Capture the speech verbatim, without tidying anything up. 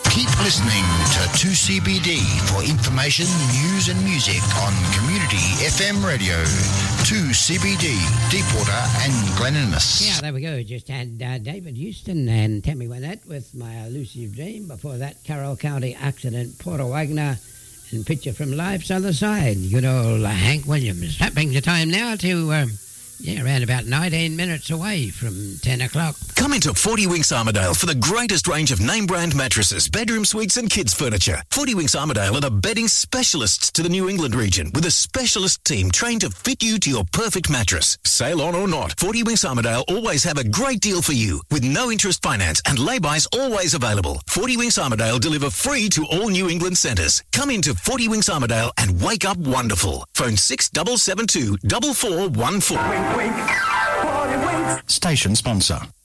Keep listening to two C B D for information, news and music on Community F M Radio. two C B D, Deepwater and Glen Innes. Yeah, there we go. Just had uh, David Houston and Tammy Wynette with My Elusive Dream. Before that, Carroll County Accident, Porter Wagner, and Picture from Life's Other Side. Good old Hank Williams. That brings the time now to... Um, Yeah, around about nineteen minutes away from ten o'clock. Come into Forty Winks Armidale for the greatest range of name-brand mattresses, bedroom suites and kids' furniture. Forty Winks Armidale are the bedding specialists to the New England region with a specialist team trained to fit you to your perfect mattress. Sail on or not, Forty Winks Armidale always have a great deal for you with no interest finance and lay-bys always available. Forty Winks Armidale deliver free to all New England centres. Come into Forty Winks Armidale and wake up wonderful. Phone six seven seven two, four four one four. Station sponsor.